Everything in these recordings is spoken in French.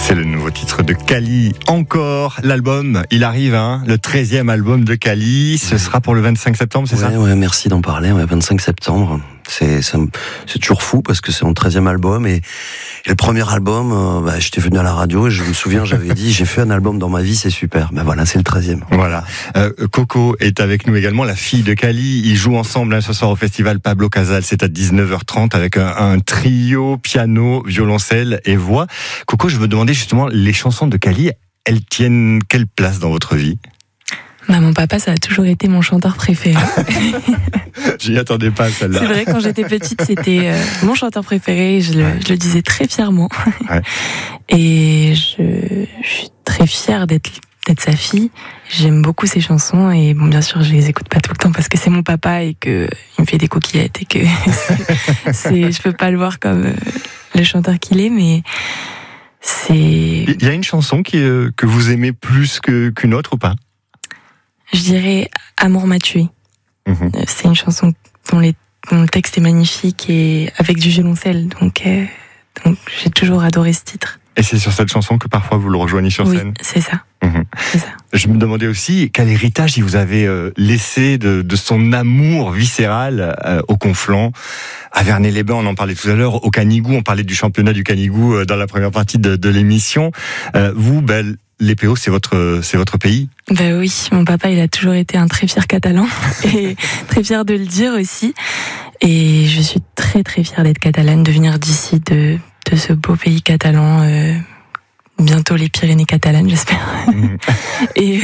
C'est le nouveau titre de Kali. Encore, l'album, il arrive, le 13e album de Kali. Ce sera pour le 25 septembre, c'est ça ? Ouais, merci d'en parler, 25 septembre. C'est toujours fou parce que c'est mon 13e album et le premier album, j'étais venu à la radio et je me souviens, j'avais dit, j'ai fait un album dans ma vie, c'est super. Voilà, c'est le 13e. Voilà. Coco est avec nous également, la fille de Kali. Ils jouent ensemble ce soir au festival Pablo Casals. C'est à 19h30 avec un trio, piano, violoncelle et voix. Coco, je veux demander justement, les chansons de Kali, elles tiennent quelle place dans votre vie ? Mon papa, ça a toujours été mon chanteur préféré. Je n'y attendais pas, celle-là. C'est vrai, quand j'étais petite, c'était mon chanteur préféré. Je le disais très fièrement. Ouais. Et je suis très fière d'être sa fille. J'aime beaucoup ses chansons et bien sûr, je les écoute pas tout le temps parce que c'est mon papa et que il me fait des coquillettes et que je peux pas le voir comme le chanteur qu'il est, mais c'est... Il y a une chanson que vous aimez plus qu'une autre ou pas ? Je dirais Amour m'a tué. C'est une chanson dont le texte est magnifique et avec du violoncelle. Donc j'ai toujours adoré ce titre. Et c'est sur cette chanson que parfois vous le rejoignez sur scène ? Oui, c'est ça. C'est ça. Je me demandais aussi quel héritage il vous avait laissé de son amour viscéral au Conflans, à Vernet-les-Bains, on en parlait tout à l'heure, au Canigou, on parlait du championnat du Canigou dans la première partie de l'émission. Vous, les PO, c'est votre pays ? Oui, mon papa, il a toujours été un très fier catalan et très fier de le dire aussi. Et je suis très très fière d'être catalane, de venir d'ici, de ce beau pays catalan. Bientôt les Pyrénées catalanes, j'espère. Et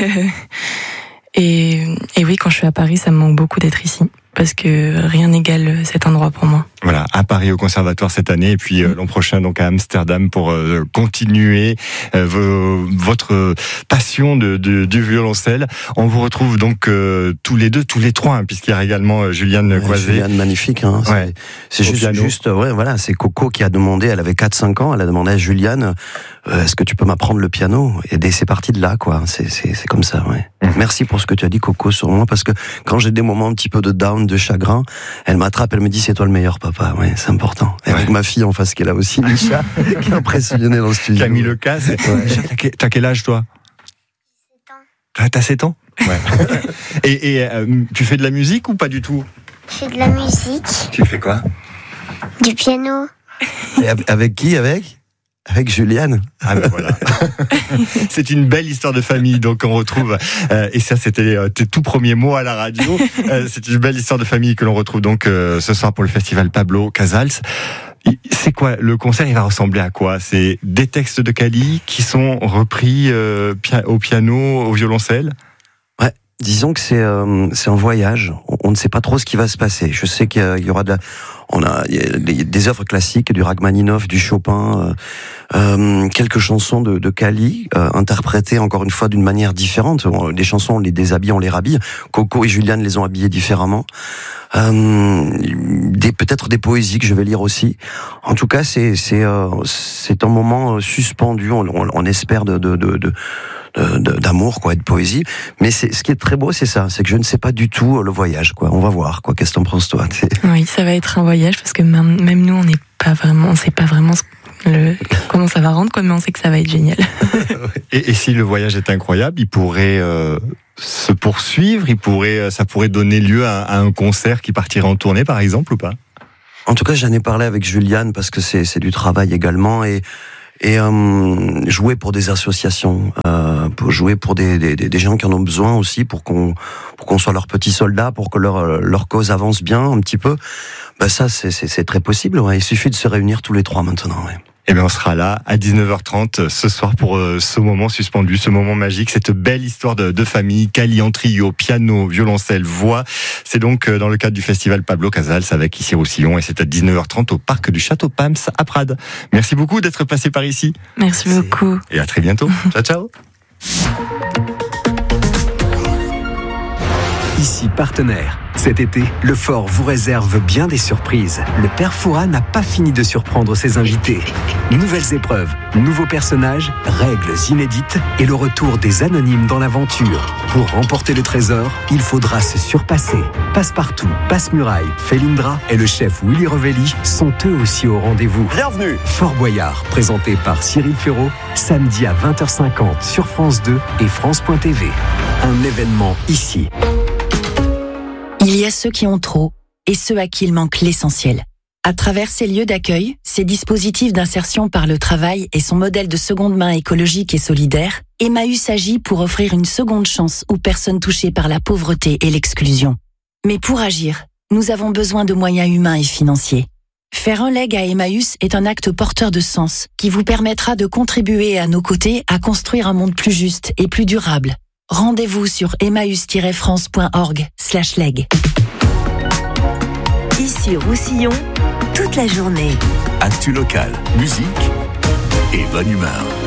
oui, quand je suis à Paris, ça me manque beaucoup d'être ici. Parce que rien n'égale cet endroit pour moi. Voilà, à Paris au Conservatoire cette année et puis l'an prochain donc à Amsterdam pour continuer votre passion du violoncelle. On vous retrouve donc tous les trois, puisqu'il y a également Juliane Coiset. Juliane, magnifique. C'est juste, voilà, c'est Coco qui a demandé, elle avait 4-5 ans, elle a demandé à Juliane, est-ce que tu peux m'apprendre le piano ? Et c'est parti de là, quoi. C'est comme ça, ouais. Merci pour ce que tu as dit, Coco, sur moi, parce que quand j'ai des moments un petit peu de down, de chagrin, elle m'attrape, elle me dit, c'est toi le meilleur papa. Ouais, c'est important. Et avec ma fille en face qui est là aussi, Misha, qui est impressionnée dans le studio. Camille Lecas. Misha, t'as quel âge, toi ? 7 ans. T'as 7 ans ? Ouais. Et tu fais de la musique ou pas du tout ? Je fais de la musique. Tu fais quoi ? Du piano. Et avec qui ? Avec Juliane. Voilà. C'est une belle histoire de famille, donc on retrouve, et ça c'était tes tout premiers mots à la radio, c'est une belle histoire de famille que l'on retrouve donc ce soir pour le festival Pablo Casals. C'est quoi, le concert, il va ressembler à quoi ? C'est des textes de Kali qui sont repris au piano, au violoncelle ? Ouais, disons que c'est un voyage, on ne sait pas trop ce qui va se passer. Je sais qu'il y aura il y a des œuvres classiques, du Rachmaninov, du Chopin, quelques chansons de Kali, interprétées encore une fois d'une manière différente. Les chansons, on les déshabille, on les rhabille. Coco et Juliane les ont habillées différemment. Peut-être des poésies que je vais lire aussi. En tout cas, c'est un moment suspendu. On espère d'amour, quoi, et de poésie. Mais ce qui est très beau, c'est ça, c'est que je ne sais pas du tout le voyage, quoi. On va voir, quoi. Qu'est-ce que t'en penses, toi ? Oui, ça va être un voyage parce que même nous, on sait pas vraiment comment ça va rendre, quoi, mais on sait que ça va être génial. Et si le voyage est incroyable, il pourrait se poursuivre, ça pourrait donner lieu à un concert qui partirait en tournée, par exemple, ou pas ? En tout cas, j'en ai parlé avec Juliane parce que c'est du travail également et jouer pour des associations, pour jouer pour des gens qui en ont besoin aussi, pour qu'on soit leurs petits soldats, pour que leur cause avance bien un petit peu. Ça c'est très possible. Ouais. Il suffit de se réunir tous les trois maintenant. Ouais. Eh bien, on sera là à 19h30 ce soir pour ce moment suspendu, ce moment magique, cette belle histoire de famille, Kali en trio, piano, violoncelle, voix. C'est donc dans le cadre du festival Pablo Casals avec Issy Roussillon et c'est à 19h30 au parc du Château Pams à Prades. Merci beaucoup d'être passé par ici. Merci beaucoup. Et à très bientôt. Ciao, ciao. ici partenaire. Cet été, le Fort vous réserve bien des surprises. Le Père Fouras n'a pas fini de surprendre ses invités. Nouvelles épreuves, nouveaux personnages, règles inédites et le retour des anonymes dans l'aventure. Pour remporter le trésor, il faudra se surpasser. Passepartout, Passe-Muraille, Felindra et le chef Willy Revelli sont eux aussi au rendez-vous. Bienvenue. Fort Boyard, présenté par Cyril Ferraud, samedi à 20h50 sur France 2 et France.tv. Un événement ici. Il y a ceux qui ont trop et ceux à qui il manque l'essentiel. À travers ces lieux d'accueil, ces dispositifs d'insertion par le travail et son modèle de seconde main écologique et solidaire, Emmaüs agit pour offrir une seconde chance aux personnes touchées par la pauvreté et l'exclusion. Mais pour agir, nous avons besoin de moyens humains et financiers. Faire un leg à Emmaüs est un acte porteur de sens qui vous permettra de contribuer à nos côtés à construire un monde plus juste et plus durable. Rendez-vous sur emmaüs-france.org/leg. Ici Roussillon, toute la journée. Actu local, musique et bonne humeur.